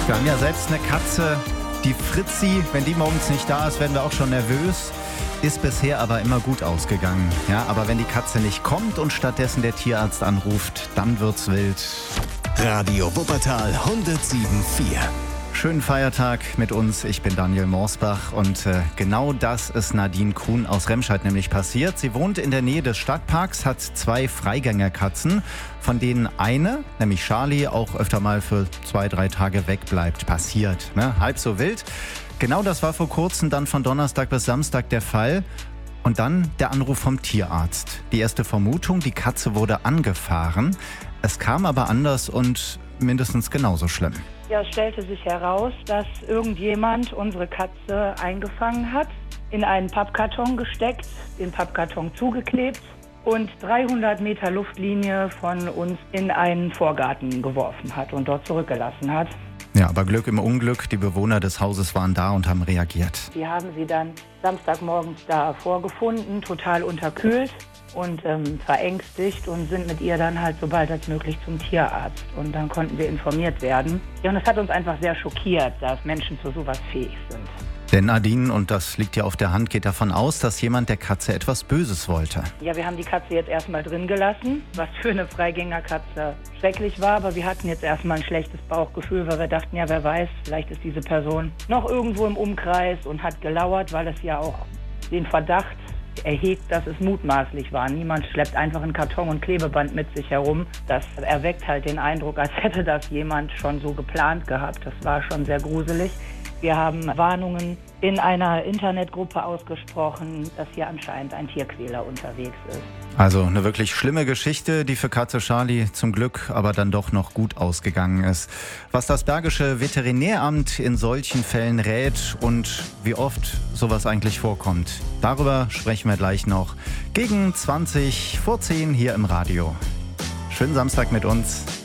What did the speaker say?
Wir haben ja selbst eine Katze, die Fritzi. Wenn die morgens nicht da ist, werden wir auch schon nervös. Ist bisher aber immer gut ausgegangen. Ja, aber wenn die Katze nicht kommt und stattdessen der Tierarzt anruft, dann wird's wild. Radio Wuppertal 107.4. Schönen Feiertag mit uns. Ich bin Daniel Morsbach und genau das ist Nadine Kuhn aus Remscheid nämlich passiert. Sie wohnt in der Nähe des Stadtparks, hat 2 Freigängerkatzen, von denen eine, nämlich Charlie, auch öfter mal für 2-3 Tage wegbleibt. Passiert, ne? Halb so wild. Genau das war vor kurzem dann von Donnerstag bis Samstag der Fall. Und dann der Anruf vom Tierarzt. Die erste Vermutung, die Katze wurde angefahren. Es kam aber anders und mindestens genauso schlimm. Ja, es stellte sich heraus, dass irgendjemand unsere Katze eingefangen hat, in einen Pappkarton gesteckt, den Pappkarton zugeklebt und 300 Meter Luftlinie von uns in einen Vorgarten geworfen hat und dort zurückgelassen hat. Ja, aber Glück im Unglück, die Bewohner des Hauses waren da und haben reagiert. Die haben sie dann Samstagmorgens da vorgefunden, total unterkühlt und verängstigt und sind mit ihr dann halt so bald als möglich zum Tierarzt. Und dann konnten wir informiert werden. Ja, und es hat uns einfach sehr schockiert, dass Menschen zu sowas fähig sind. Denn Nadine, und das liegt ja auf der Hand, geht davon aus, dass jemand der Katze etwas Böses wollte. Ja, wir haben die Katze jetzt erstmal drin gelassen, was für eine Freigängerkatze schrecklich war. Aber wir hatten jetzt erstmal ein schlechtes Bauchgefühl, weil wir dachten, ja, wer weiß, vielleicht ist diese Person noch irgendwo im Umkreis und hat gelauert, weil es ja auch den Verdacht erhegt, dass es mutmaßlich war. Niemand schleppt einfach einen Karton und Klebeband mit sich herum. Das erweckt halt den Eindruck, als hätte das jemand schon so geplant gehabt. Das war schon sehr gruselig. Wir haben Warnungen in einer Internetgruppe ausgesprochen, dass hier anscheinend ein Tierquäler unterwegs ist. Also eine wirklich schlimme Geschichte, die für Katze Charlie zum Glück aber dann doch noch gut ausgegangen ist. Was das Bergische Veterinäramt in solchen Fällen rät und wie oft sowas eigentlich vorkommt, darüber sprechen wir gleich noch gegen 20 vor 10 hier im Radio. Schönen Samstag mit uns.